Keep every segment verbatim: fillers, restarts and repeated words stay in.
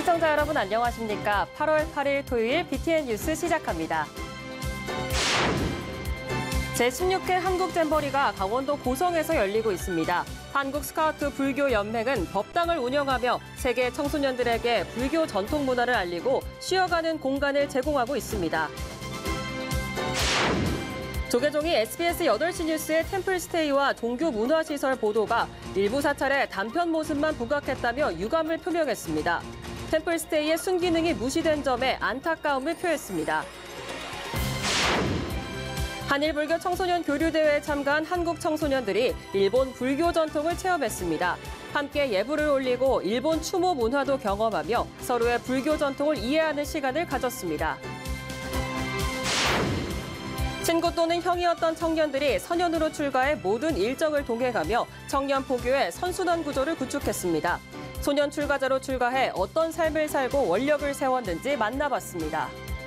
시청자 여러분 안녕하십니까? 팔월 팔일 토요일 비티엔 뉴스 시작합니다. 제십육 회 한국잼버리가 강원도 고성에서 열리고 있습니다. 한국스카우트 불교연맹은 법당을 운영하며 세계 청소년들에게 불교 전통 문화를 알리고 쉬어가는 공간을 제공하고 있습니다. 조계종이 에스비에스 여덟 시 뉴스의 템플스테이와 종교 문화시설 보도가 일부 사찰에 단편 모습만 부각했다며 유감을 표명했습니다. 템플스테이의 순기능이 무시된 점에 안타까움을 표했습니다. 한일불교 청소년 교류대회에 참가한 한국 청소년들이 일본 불교 전통을 체험했습니다. 함께 예불을 올리고 일본 추모 문화도 경험하며 서로의 불교 전통을 이해하는 시간을 가졌습니다. 친구 또는 형이었던 청년들이 선연으로 출가해 모든 일정을 동행하며 청년 포교의 선순환 구조를 구축했습니다. 소년 출가자로 출가해 어떤 삶을 살고 원력을 세웠는지 만나봤습니다.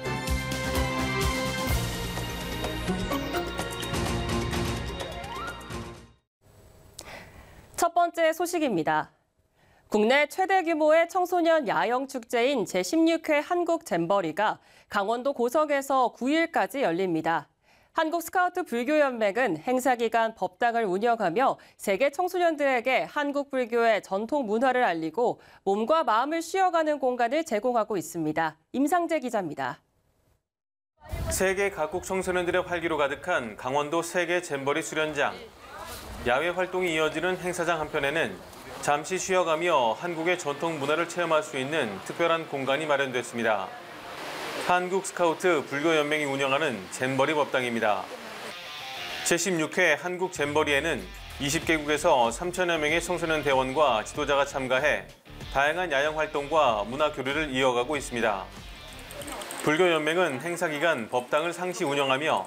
첫 번째 소식입니다. 국내 최대 규모의 청소년 야영 축제인 제십육 회 한국잼버리가 강원도 고성에서 구 일까지 열립니다. 한국스카우트 불교연맹은 행사 기간 법당을 운영하며 세계 청소년들에게 한국 불교의 전통 문화를 알리고 몸과 마음을 쉬어가는 공간을 제공하고 있습니다. 임상재 기자입니다. 세계 각국 청소년들의 활기로 가득한 강원도 세계 잼버리 수련장. 야외 활동이 이어지는 행사장 한편에는 잠시 쉬어가며 한국의 전통 문화를 체험할 수 있는 특별한 공간이 마련됐습니다. 한국 스카우트 불교연맹이 운영하는 잼버리 법당입니다. 제십육 회 한국 잼버리에는 이십 개국에서 삼천여 명의 청소년 대원과 지도자가 참가해 다양한 야영 활동과 문화 교류를 이어가고 있습니다. 불교연맹은 행사 기간 법당을 상시 운영하며